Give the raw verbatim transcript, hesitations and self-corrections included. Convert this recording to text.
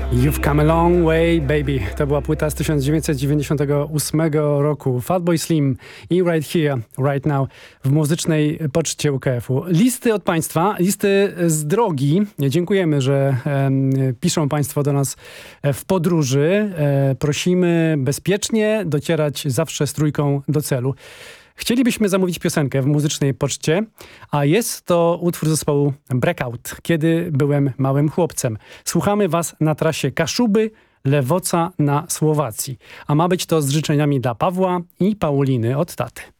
You've come a long way, baby. To była płyta z tysiąc dziewięćset dziewięćdziesiątego ósmego roku. Fatboy Slim i Right Here, Right Now w muzycznej poczcie U K F-u. Listy od Państwa, listy z drogi. Dziękujemy, że e, piszą Państwo do nas w podróży. E, prosimy bezpiecznie docierać zawsze z trójką do celu. Chcielibyśmy zamówić piosenkę w muzycznej poczcie, a jest to utwór zespołu Breakout, Kiedy byłem małym chłopcem. Słuchamy Was na trasie Kaszuby-Lewoca na Słowacji. A ma być to z życzeniami dla Pawła i Pauliny od taty.